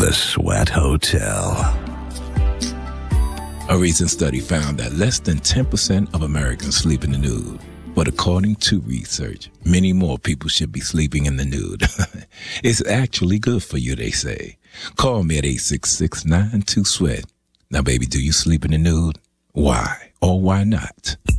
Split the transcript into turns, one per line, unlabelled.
The Sweat Hotel.
A recent study found that less than 10% of Americans sleep in the nude. But according to research, many more people should be sleeping in the nude. It's actually good for you, they say. Call me at 866-92-SWEAT. Now, baby, do you sleep in the nude? Why or why not?